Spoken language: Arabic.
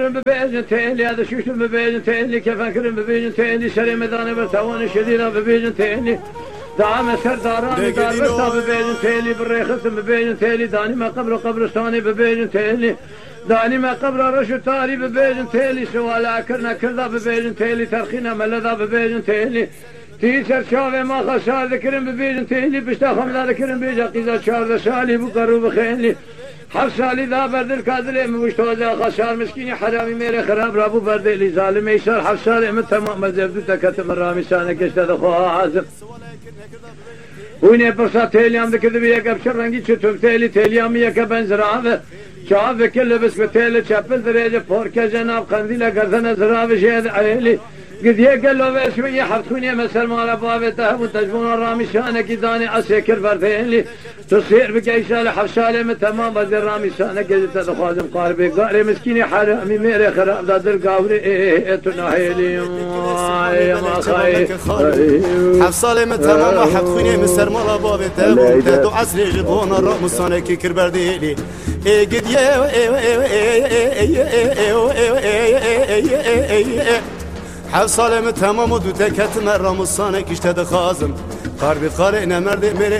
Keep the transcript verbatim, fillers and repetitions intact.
ببيجن تيلي هذا شوش ببيجن تيلي كيف أكرم ببيجن تيلي شري مداني برتوان شدينا ببيجن تيلي دعم سرداراني دار برتا ببيجن تيلي بالريخص ببيجن تيلي داني ما قبر قبرستاني ببيجن تيلي داني ما قبر رشو تاري ببيجن تيلي سوالا كرنا كردا ببيجن تيلي ترخينا ملدا ببيجن تيلي تيسر شاوه ما خسار ذكرن ببيجن تيلي بشتا خمدا ذكرن بيجا قيزا شارد سالي بقرو بخينلي حف سالی دا بردل کادله مشتوزه خسار مسکینی حرامی میره خراب رابو بردلی ظالم ایشار حف سالی من تمام مزبدو تکتم رامی سانه کشته دخواه حازم وینه پرسا تیلیام دکرده بی یک ابشر رنگی چطور تیلی تیلیامی یک بنزراوه چاو وکل بس به تیل چپل دریجه پورکه جناب قندیل گردن زراوه شهد عیلی قد يقلوا بشوية حفتوني مثل ما لبابته وتجبون الرامي شانك داني عسكر بردين لي تصير بقى شالة حفشالة من تمام بدر رامي شانك قد تدخوازم قاربي قاري مسكيني حرامي ميري خراب دادر قاوري ايه تناهيلي ما خاي حفصالة من تمام حفتوني مثل ما لبابته وتدو عسري جبون الرامي شانك كر بردين لي قد يه حفصالة من تمام ودو تكت مرة مصانك اشتد خازم قاربي خالقنا مرد مري